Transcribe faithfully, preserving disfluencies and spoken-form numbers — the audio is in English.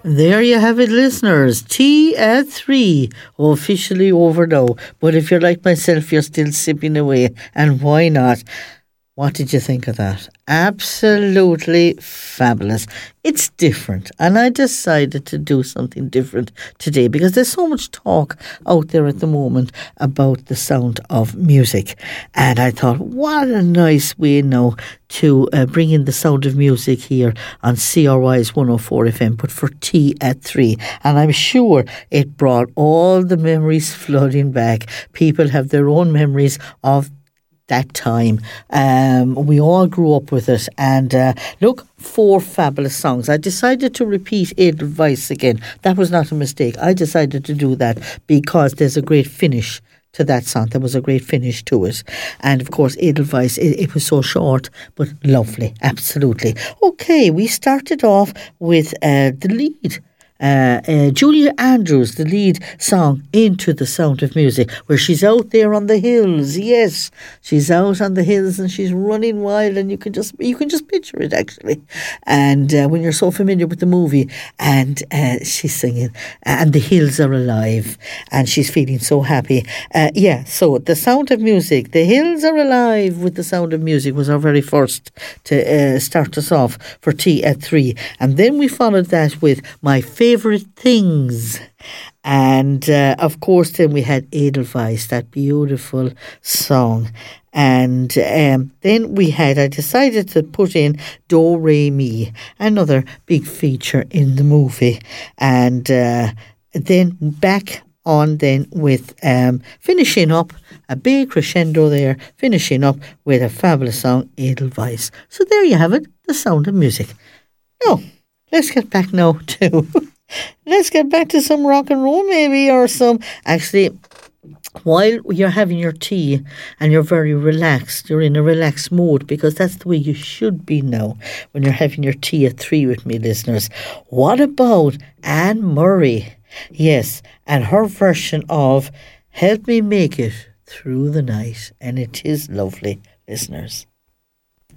There you have it, listeners. Tea at three, officially over now. But if you're like myself, you're still sipping away. And why not? What did you think of that? Absolutely fabulous. It's different. And I decided to do something different today because there's so much talk out there at the moment about the sound of music. And I thought, what a nice way now to uh, bring in the sound of music here on C R Y's one oh four F M, but for Tea at three. And I'm sure it brought all the memories flooding back. People have their own memories of that time. Um, we all grew up with it. And uh, look, four fabulous songs. I decided to repeat Edelweiss again. That was not a mistake. I decided to do that because there's a great finish to that song. There was a great finish to it. And of course, Edelweiss, it, it was so short, but lovely. Absolutely. Okay, we started off with uh, the lead. Uh, uh, Julia Andrews, the lead song, Into the Sound of Music, where she's out there on the hills. Yes, she's out on the hills and she's running wild, and you can just you can just picture it actually. And uh, when you're so familiar with the movie, and uh, she's singing, and the hills are alive, and she's feeling so happy. Uh, yeah, so the Sound of Music, the hills are alive with the Sound of Music was our very first to uh, start us off for Tea at three, and then we followed that with My Favourite Things. And uh, of course then we had Edelweiss, that beautiful song. And um, then we had, I decided to put in Do Re Mi, another big feature in the movie. And uh, then back on then with um, finishing up, a big crescendo there, finishing up with a fabulous song, Edelweiss. So there you have it, the Sound of Music. Now, let's get back now to... Let's get back to some rock and roll maybe, or some... Actually, while you're having your tea and you're very relaxed, you're in a relaxed mode, because that's the way you should be now when you're having your tea at three with me, listeners. What about Anne Murray? Yes, and her version of Help Me Make It Through the Night. And it is lovely, listeners.